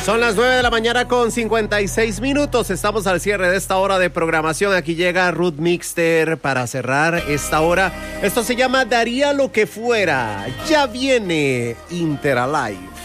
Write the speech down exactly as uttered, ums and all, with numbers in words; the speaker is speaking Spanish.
Son las nueve de la mañana con cincuenta y seis minutos. Estamos al cierre de esta hora de programación. Aquí llega Ruth Mixter para cerrar esta hora. Esto se llama Daría lo que fuera. Ya viene Interalive.